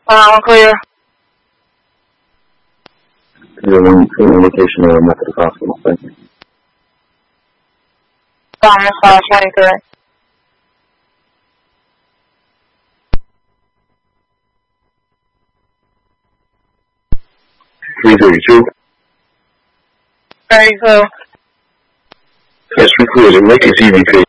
Clear. Clear 1, current location of Methodist Hospital. Thank you. Thomas 523. 332. 32. Yes, we cleared it. Make it EVP.